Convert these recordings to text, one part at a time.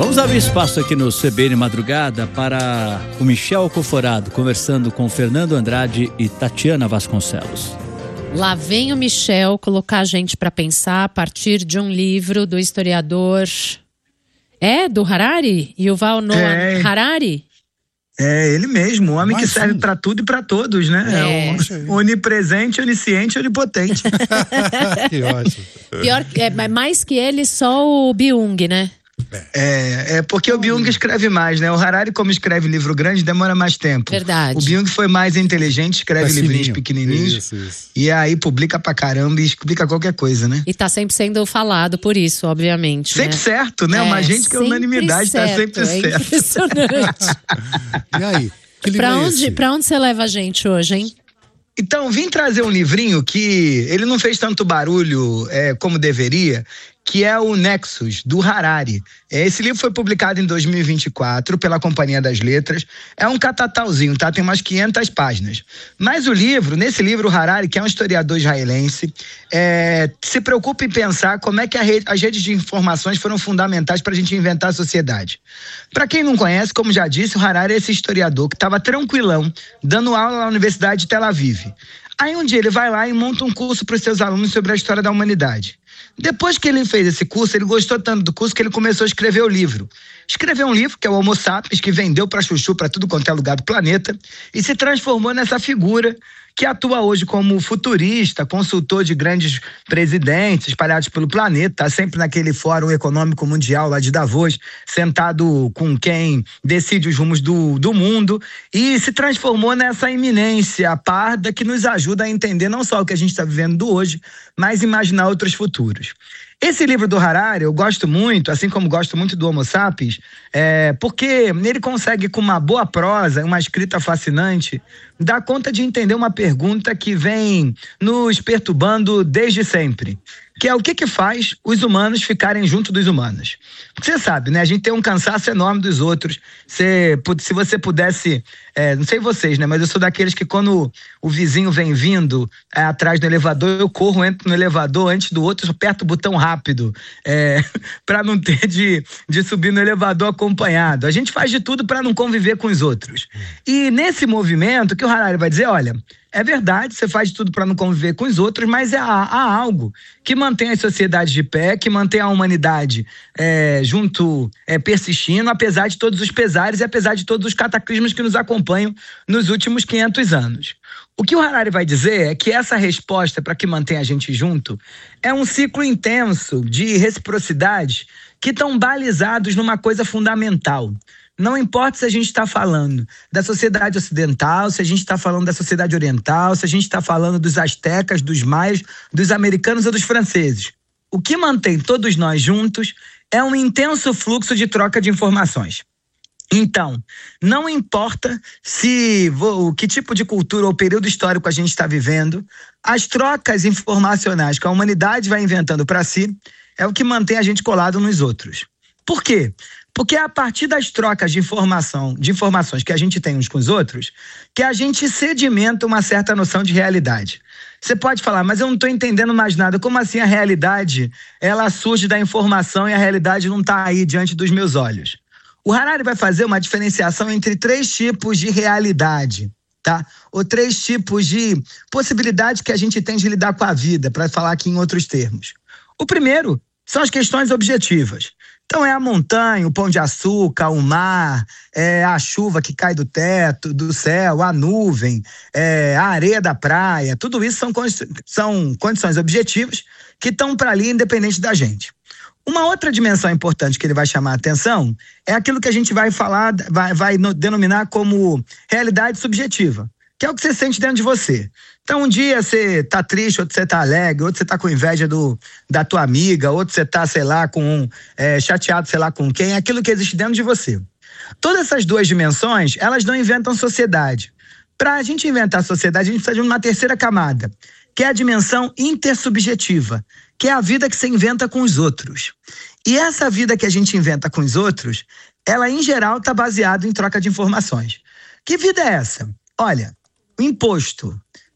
Vamos abrir espaço aqui no CBN Madrugada para o Michel Coforado, conversando com Fernando Andrade e Tatiana Vasconcelos. Lá vem o Michel colocar a gente para pensar a partir de um livro do historiador... do Harari? Yuval Noah Harari? É ele mesmo, o homem que serve para tudo e para todos, né? É onipresente, onisciente, onipotente. Que ótimo. Pior, mais que ele, só o Byung, né? Porque o Byung escreve mais, né? O Harari, como escreve livro grande, demora mais tempo. Verdade. O Byung foi mais inteligente, escreve livrinhos pequenininhos. Isso. E aí publica pra caramba e explica qualquer coisa, né? E tá sempre sendo falado por isso, obviamente. Sempre certo, né? Uma gente que é unanimidade, tá sempre certo. Impressionante. E aí? Que livro é esse? Pra onde você leva a gente hoje, hein? Então, vim trazer um livrinho que ele não fez tanto barulho como deveria, que é o Nexus, do Harari. Esse livro foi publicado em 2024 pela Companhia das Letras. É um catatauzinho, tá? Tem umas 500 páginas. Mas nesse livro, o Harari, que é um historiador israelense, se preocupa em pensar como é que as redes de informações foram fundamentais para a gente inventar a sociedade. Para quem não conhece, como já disse, o Harari é esse historiador que estava tranquilão, dando aula na Universidade de Tel Aviv. Aí um dia ele vai lá e monta um curso para os seus alunos sobre a história da humanidade. Depois que ele fez esse curso, ele gostou tanto do curso que ele começou a escrever o livro. Escreveu um livro, que é o Homo Sapiens, que vendeu para chuchu para tudo quanto é lugar do planeta, e se transformou nessa figura que atua hoje como futurista, consultor de grandes presidentes espalhados pelo planeta, tá sempre naquele fórum econômico mundial lá de Davos, sentado com quem decide os rumos do mundo, e se transformou nessa iminência parda que nos ajuda a entender não só o que a gente está vivendo do hoje, mas imaginar outros futuros. Esse livro do Harari eu gosto muito, assim como gosto muito do Homo Sapiens, porque ele consegue, com uma boa prosa, uma escrita fascinante, dar conta de entender uma pergunta que vem nos perturbando desde sempre, que é o que faz os humanos ficarem junto dos humanos. Você sabe, né? A gente tem um cansaço enorme dos outros. Se você pudesse, não sei vocês, né? Mas eu sou daqueles que quando o vizinho vem vindo atrás do elevador, eu corro, entro no elevador antes do outro, aperto o botão rápido, para não ter de subir no elevador acompanhado. A gente faz de tudo para não conviver com os outros. E nesse movimento, que o Harari vai dizer, olha, é verdade, você faz de tudo para não conviver com os outros, mas há algo que mantém as sociedades de pé, que mantém a humanidade persistindo, apesar de todos os pesares e apesar de todos os cataclismos que nos acompanham nos últimos 500 anos. O que o Harari vai dizer é que essa resposta para que mantém a gente junto é um ciclo intenso de reciprocidade que estão balizados numa coisa fundamental. Não importa se a gente está falando da sociedade ocidental, se a gente está falando da sociedade oriental, se a gente está falando dos astecas, dos maias, dos americanos ou dos franceses. O que mantém todos nós juntos é um intenso fluxo de troca de informações. Então, não importa que tipo de cultura ou período histórico a gente está vivendo, as trocas informacionais que a humanidade vai inventando para si é o que mantém a gente colado nos outros. Por quê? Porque é a partir das trocas de informações que a gente tem uns com os outros que a gente sedimenta uma certa noção de realidade. Você pode falar, mas eu não estou entendendo mais nada. Como assim a realidade, ela surge da informação e a realidade não está aí diante dos meus olhos? O Harari vai fazer uma diferenciação entre 3 tipos de realidade, tá? Ou 3 tipos de possibilidade que a gente tem de lidar com a vida, para falar aqui em outros termos. O primeiro são as questões objetivas. Então é a montanha, o pão de açúcar, o mar, a chuva que cai do teto, do céu, a nuvem, a areia da praia. Tudo isso são condições objetivas que estão para ali independente da gente. Uma outra dimensão importante que ele vai chamar a atenção é aquilo que a gente vai falar, vai denominar como realidade subjetiva, que é o que você sente dentro de você. Então, um dia você tá triste, outro você tá alegre, outro você tá com inveja da tua amiga, outro você tá, sei lá, chateado, sei lá com quem, é aquilo que existe dentro de você. Todas essas 2 dimensões, elas não inventam sociedade. Para a gente inventar sociedade, a gente precisa de uma terceira camada, que é a dimensão intersubjetiva, que é a vida que você inventa com os outros. E essa vida que a gente inventa com os outros, ela, em geral, está baseada em troca de informações. Que vida é essa? Olha, o imposto,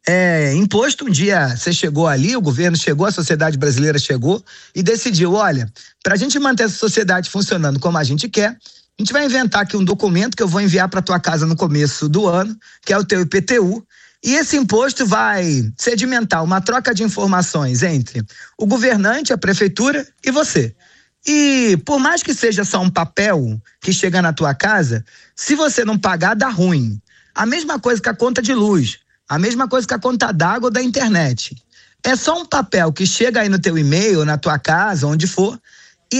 imposto. Um dia você chegou ali, o governo chegou, a sociedade brasileira chegou e decidiu, olha, para a gente manter essa sociedade funcionando como a gente quer, a gente vai inventar aqui um documento que eu vou enviar para tua casa no começo do ano, que é o teu IPTU, e esse imposto vai sedimentar uma troca de informações entre o governante, a prefeitura e você. E por mais que seja só um papel que chega na tua casa, se você não pagar, dá ruim. A mesma coisa que a conta de luz, a mesma coisa que a conta d'água ou da internet. É só um papel que chega aí no teu e-mail, na tua casa, onde for, e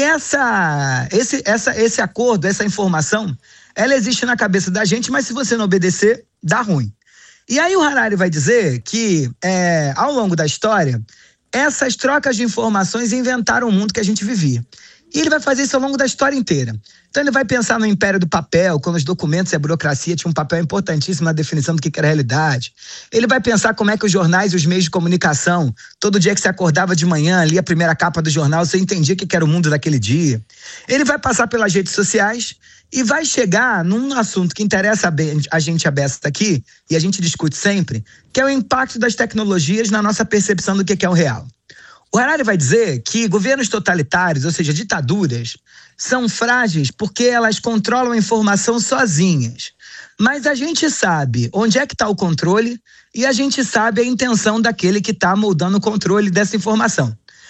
esse acordo, essa informação, ela existe na cabeça da gente, mas se você não obedecer, dá ruim. E aí o Harari vai dizer que, ao longo da história, essas trocas de informações inventaram o mundo que a gente vivia. E ele vai fazer isso ao longo da história inteira. Então ele vai pensar no império do papel, quando os documentos e a burocracia tinham um papel importantíssimo na definição do que era realidade. Ele vai pensar como é que os jornais e os meios de comunicação, todo dia que você acordava de manhã, lia a primeira capa do jornal, você entendia o que era o mundo daquele dia. Ele vai passar pelas redes sociais e vai chegar num assunto que interessa a gente aberta aqui, e a gente discute sempre, que é o impacto das tecnologias na nossa percepção do que é o real. O Harari vai dizer que governos totalitários, ou seja, ditaduras, são frágeis porque elas controlam a informação sozinhas. Mas a gente sabe onde é que está o controle e a gente sabe a intenção daquele que está moldando o controle dessa informação.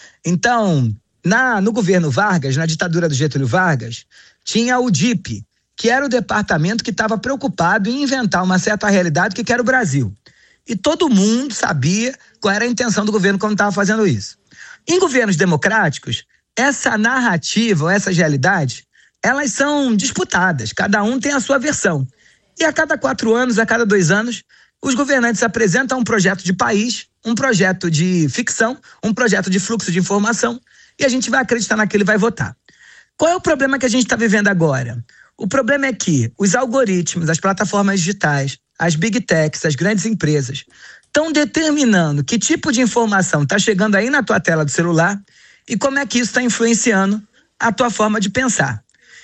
Então, no governo Vargas, na ditadura do Getúlio Vargas, tinha o DIP, que era o departamento que estava preocupado em inventar uma certa realidade que era o Brasil. E todo mundo sabia qual era a intenção do governo quando estava fazendo isso. Em governos democráticos, essa narrativa, essas realidades, elas são disputadas, cada um tem a sua versão. E a cada 4 anos, a cada 2 anos, os governantes apresentam um projeto de país, um projeto de ficção, um projeto de fluxo de informação, e a gente vai acreditar naquilo e vai votar. Qual é o problema que a gente está vivendo agora? O problema é que os algoritmos, as plataformas digitais, as big techs, as grandes empresas, estão determinando que tipo de informação está chegando aí na tua tela do celular e como é que isso está influenciando a tua forma de pensar.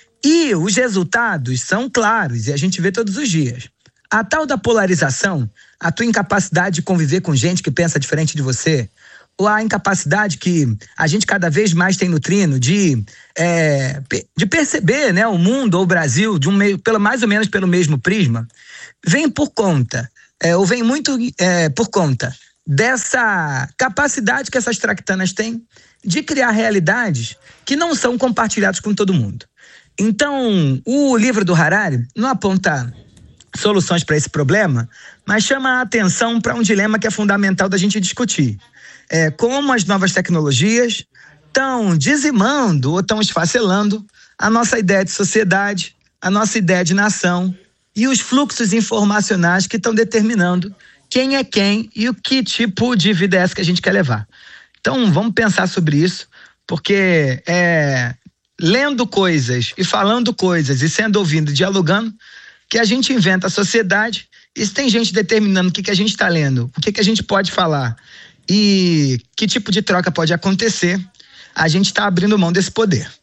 E os resultados são claros e a gente vê todos os dias. A tal da polarização, a tua incapacidade de conviver com gente que pensa diferente de você, ou a incapacidade que a gente cada vez mais tem no trino de perceber, né, o mundo ou o Brasil mais ou menos pelo mesmo prisma, vem por conta dessa capacidade que essas tractanas têm de criar realidades que não são compartilhadas com todo mundo. Então, o livro do Harari não aponta soluções para esse problema, mas chama a atenção para um dilema que é fundamental da gente discutir. Como as novas tecnologias estão dizimando ou estão esfacelando a nossa ideia de sociedade, a nossa ideia de nação, e os fluxos informacionais que estão determinando quem é quem e o que tipo de vida é essa que a gente quer levar. Então, vamos pensar sobre isso, porque lendo coisas e falando coisas e sendo ouvido, dialogando, que a gente inventa a sociedade, e se tem gente determinando o que a gente está lendo, o que a gente pode falar e que tipo de troca pode acontecer, a gente está abrindo mão desse poder.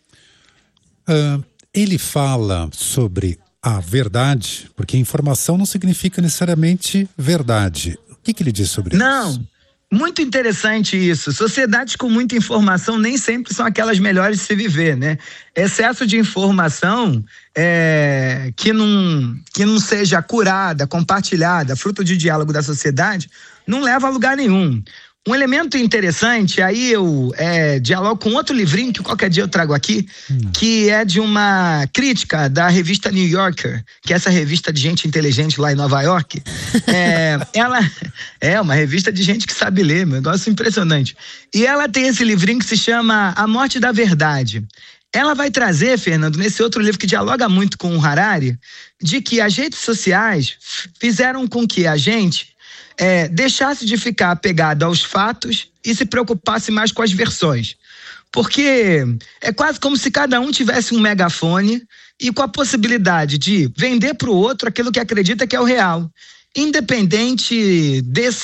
Ele fala sobre a verdade, porque informação não significa necessariamente verdade. O que ele diz sobre isso? Não, muito interessante isso. Sociedades com muita informação nem sempre são aquelas melhores de se viver, né? Excesso de informação que não seja curada, compartilhada, fruto de diálogo da sociedade, não leva a lugar nenhum. Um elemento interessante, aí eu dialogo com outro livrinho que qualquer dia eu trago aqui, que é de uma crítica da revista New Yorker, que é essa revista de gente inteligente lá em Nova York. Ela é uma revista de gente que sabe ler, um negócio impressionante. E ela tem esse livrinho que se chama A Morte da Verdade. Ela vai trazer, Fernando, nesse outro livro que dialoga muito com o Harari, de que as redes sociais fizeram com que a gente deixasse de ficar apegado aos fatos e se preocupasse mais com as versões. Porque é quase como se cada um tivesse um megafone e com a possibilidade de vender para o outro aquilo que acredita que é o real. Independente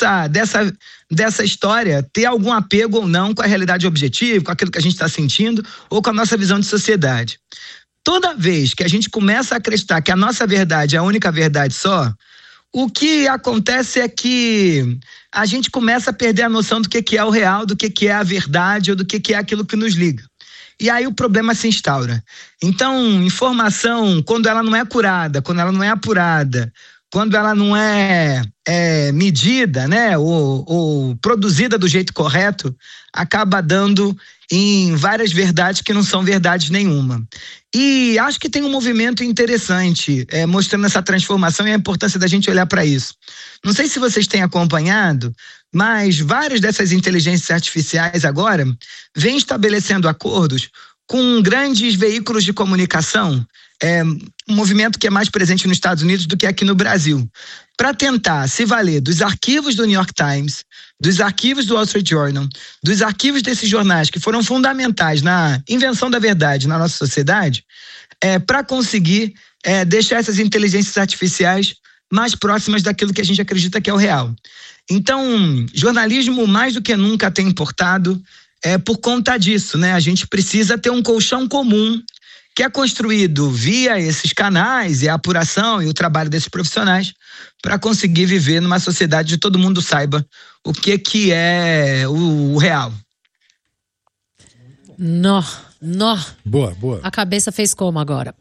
dessa história ter algum apego ou não com a realidade objetiva, com aquilo que a gente está sentindo ou com a nossa visão de sociedade. Toda vez que a gente começa a acreditar que a nossa verdade é a única verdade só, O que acontece é que a gente começa a perder a noção do que é o real, do que é a verdade ou do que é aquilo que nos liga. E aí o problema se instaura. Então, informação, quando ela não é curada, quando ela não é apurada, quando ela não é medida, né, ou produzida do jeito correto, acaba dando em várias verdades que não são verdades nenhuma. E acho que tem um movimento interessante mostrando essa transformação e a importância da gente olhar para isso. Não sei se vocês têm acompanhado, mas várias dessas inteligências artificiais agora vêm estabelecendo acordos com grandes veículos de comunicação, um movimento que é mais presente nos Estados Unidos do que aqui no Brasil, para tentar se valer dos arquivos do New York Times, dos arquivos do Wall Street Journal, dos arquivos desses jornais que foram fundamentais na invenção da verdade na nossa sociedade, para conseguir deixar essas inteligências artificiais mais próximas daquilo que a gente acredita que é o real. Então, jornalismo mais do que nunca tem importado por conta disso, né? A gente precisa ter um colchão comum que é construído via esses canais e a apuração e o trabalho desses profissionais para conseguir viver numa sociedade onde todo mundo saiba o que é o real. Nó. Boa. A cabeça fez como agora?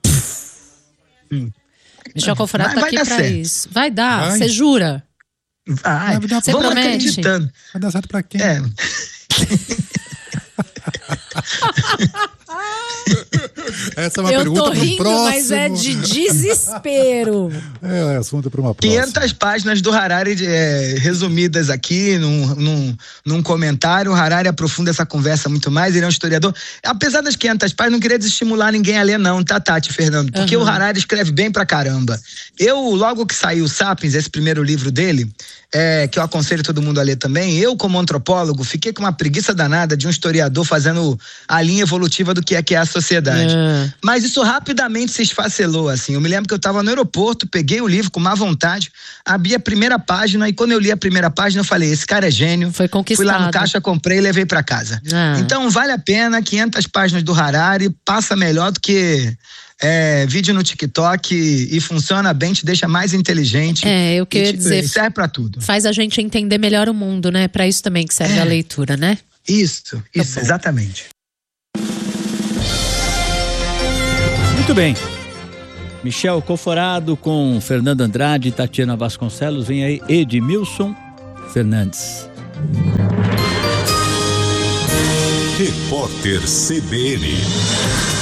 Michel Conforado tá aqui pra certo. Isso. Vai dar, você jura? Vai. Você promete? Acreditando. Vai dar certo pra quem? Essa é uma pergunta pro próximo. Eu tô rindo, mas é de desespero. É assunto para uma próxima. 500 páginas do Harari resumidas aqui num comentário. O Harari aprofunda essa conversa muito mais, ele é um historiador. Apesar das 500 páginas, não queria desestimular ninguém a ler não, tá, Tati, Fernando? Porque o Harari escreve bem pra caramba. Logo que saiu o Sapiens, esse primeiro livro dele, que eu aconselho todo mundo a ler também, eu como antropólogo fiquei com uma preguiça danada de um historiador fazendo a linha evolutiva do que é a sociedade. Mas isso rapidamente se esfacelou, assim. Eu me lembro que eu estava no aeroporto, peguei o livro com má vontade, abri a primeira página e quando eu li a primeira página eu falei, esse cara é gênio. Foi conquistado. Fui lá no caixa, comprei e levei para casa. Então vale a pena, 500 páginas do Harari, passa melhor do que vídeo no TikTok e funciona bem, te deixa mais inteligente. Eu queria dizer, serve pra tudo. Faz a gente entender melhor o mundo, né? Pra isso também que serve a leitura, né? Isso, exatamente. Muito bem. Michel Conforado com Fernando Andrade e Tatiana Vasconcelos. Vem aí Edmilson Fernandes. Repórter CBN.